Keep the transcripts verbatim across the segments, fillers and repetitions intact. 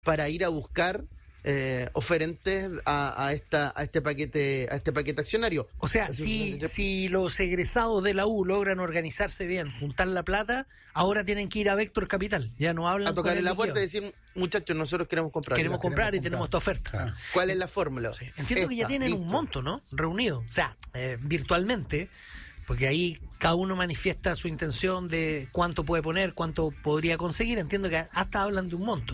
para ir a buscar eh, oferentes a, a esta a este paquete a este paquete accionario. O sea, si, si los egresados de la U logran organizarse bien, juntar la plata, ahora tienen que ir a Vector Capital. Ya no hablan a tocar en la liquidador. puerta y decir, muchachos, nosotros queremos comprar. Queremos comprar queremos y comprar. tenemos esta oferta. Claro. ¿Cuál es la fórmula? Sí. Entiendo que ya Esta, tienen listo. un monto, ¿no? Reunido. O sea, eh, virtualmente, porque ahí cada uno manifiesta su intención de cuánto puede poner, cuánto podría conseguir. Entiendo que hasta hablan de un monto.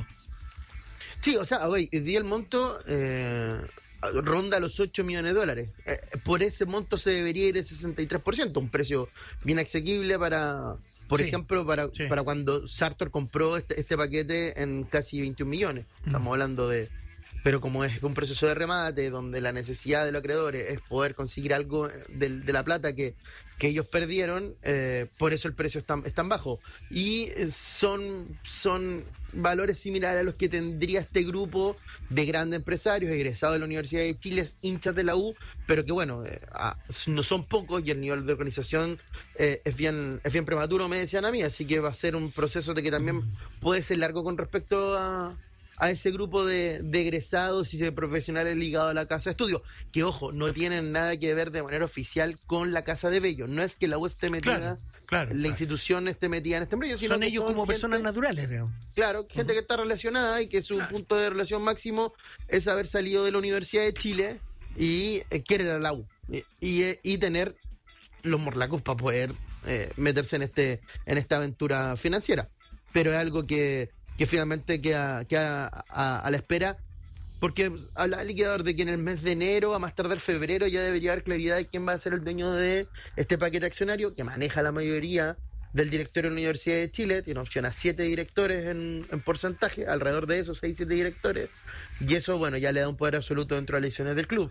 Sí, o sea, hoy día el monto eh, ronda los ocho millones de dólares. Eh, por ese monto se debería ir el sesenta y tres por ciento, un precio bien asequible para, por Sí, ejemplo, para, sí. para cuando Sartor compró este, este paquete en casi veintiún millones. Estamos Mm. hablando de... Pero como es un proceso de remate, donde la necesidad de los acreedores es poder conseguir algo de, de la plata que, que ellos perdieron, eh, por eso el precio es tan, es tan bajo. Y eh, son, son valores similares a los que tendría este grupo de grandes empresarios egresados de la Universidad de Chile, hinchas de la U, pero que bueno, eh, ah, no son pocos y el nivel de organización eh, es bien es bien prematuro, me decían a mí, así que va a ser un proceso de que también puede ser largo con respecto a... a ese grupo de, de egresados y de profesionales ligados a la casa de estudio, que ojo, no tienen nada que ver de manera oficial con la casa de Bello. No es que la U esté metida, Claro, claro, la claro. institución esté metida en este embrollo, sino Son que ellos como gente- personas naturales, digamos. Claro, gente que está relacionada y que su Claro. punto de relación máximo es haber salido de la Universidad de Chile y eh, querer a la U y, y, y tener los morlacos para poder eh, meterse en este en esta aventura financiera. Pero es algo que, que finalmente queda, queda a, a la espera, porque habla el liquidador de que en el mes de enero, a más tardar febrero, ya debería haber claridad de quién va a ser el dueño de este paquete accionario, que maneja la mayoría del directorio de la Universidad de Chile, tiene opción a siete directores en, en porcentaje, alrededor de esos seis, siete directores, y eso, bueno, ya le da un poder absoluto dentro de las elecciones del club.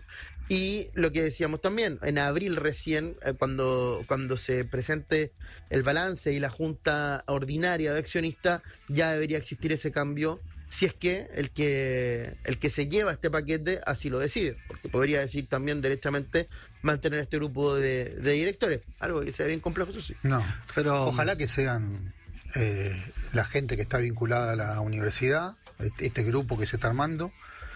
Y lo que decíamos también, en abril recién, eh, cuando, cuando se presente el balance y la junta ordinaria de accionistas, ya debería existir ese cambio, si es que el que el que se lleva este paquete así lo decide, porque podría decir también derechamente mantener este grupo de, de directores, algo que sea bien complejo, eso sí. No, Pero- ojalá que sean eh, la gente que está vinculada a la universidad, este, este grupo que se está armando,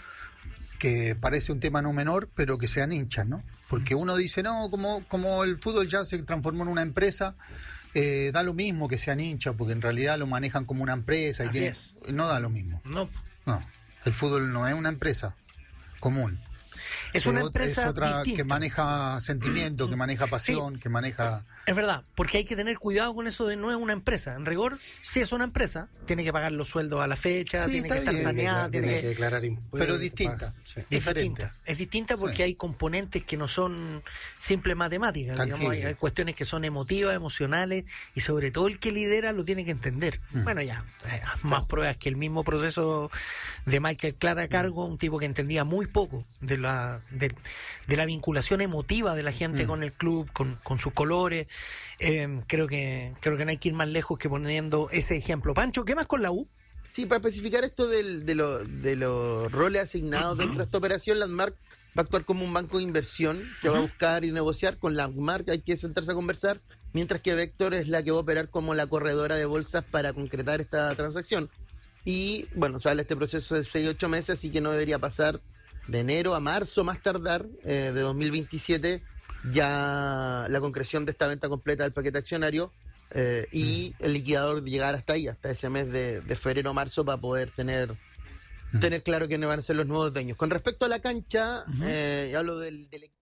que parece un tema no menor, pero que sean hinchas, ¿no? Porque uno dice, no, como, como el fútbol ya se transformó en una empresa, eh, da lo mismo que sean hinchas, porque en realidad lo manejan como una empresa y Así tienen- es. no da lo mismo. No, No, el fútbol no es una empresa común. es una ot- empresa es otra distinta. que maneja sentimiento, que maneja pasión, que maneja... Es verdad, porque hay que tener cuidado con eso de no es una empresa. En rigor, si es una empresa, tiene que pagar los sueldos a la fecha, Sí, tiene está que estar bien. saneada, Tiene tiene que que... declarar impuestos. Pero distinta. Sí. Es diferente. distinta, es distinta porque Sí. hay componentes que no son simple matemáticas, Tangible. digamos, hay, hay cuestiones que son emotivas, emocionales, y sobre todo el que lidera lo tiene que entender. Mm. Bueno, ya, eh, más pruebas que el mismo proceso de Michael Clara a cargo, un tipo que entendía muy poco de la de, de la vinculación emotiva de la gente Mm. con el club, con, con sus colores. Eh, creo que creo que no hay que ir más lejos que poniendo ese ejemplo. Pancho, ¿qué más con la U? Sí, para especificar esto del, de, lo- de los roles asignados dentro de esta operación, Landmark va a actuar como un banco de inversión que va a buscar y negociar con Landmark, hay que sentarse a conversar, mientras que Vector es la que va a operar como la corredora de bolsas para concretar esta transacción. Y bueno, sale este proceso de seis a ocho meses, así que no debería pasar de enero a marzo, más tardar, eh, de dos mil veintisiete, ya la concreción de esta venta completa del paquete accionario. Eh, y el liquidador llegar hasta ahí, hasta ese mes de, de febrero o marzo, para poder tener Mm. tener claro quiénes van a ser los nuevos dueños. Con respecto a la cancha, Ujú. eh, y hablo del, del equipo